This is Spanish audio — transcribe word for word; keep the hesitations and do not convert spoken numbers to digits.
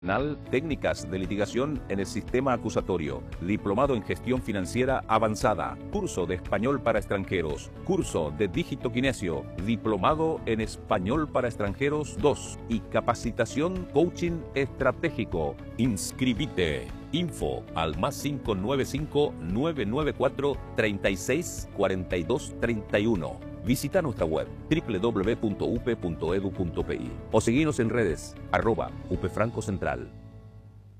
Técnicas de litigación en el sistema acusatorio, diplomado en gestión financiera avanzada, curso de español para extranjeros, curso de dígito kinesio, diplomado en español para extranjeros dos y capacitación coaching estratégico. Inscribite. Info al más cinco nueve cinco, nueve nueve cuatro, treinta y seis, cuarenta y dos, treinta y uno. Visita nuestra web doble u doble u doble u punto u p e punto e d u punto p i o seguinos en redes arroba upfrancocentral.